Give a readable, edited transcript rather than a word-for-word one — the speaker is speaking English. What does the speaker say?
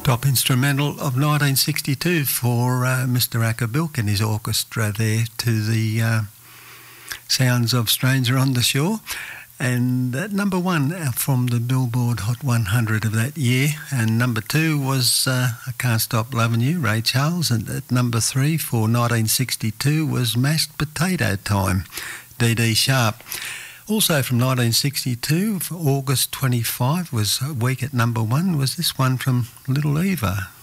Top instrumental of 1962 for Mr. Ackerbilk and his orchestra there to the sounds of Stranger on the Shore. And number one from the Billboard Hot 100 of that year. And number two was I Can't Stop Loving You, Ray Charles. And at number three for 1962 was Mashed Potato Time, Dee Dee Sharp. Also from 1962, for August 25, was a week at number one, was this one from Little Eva.